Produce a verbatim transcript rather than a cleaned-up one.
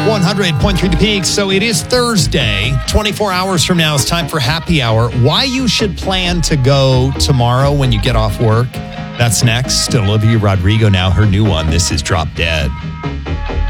one hundred point three The Peak. So it is Thursday. twenty-four hours from now, it's time for happy hour. Why you should plan to go tomorrow when you get off work. That's next. Olivia Rodrigo now, her new one. This is Drop Dead.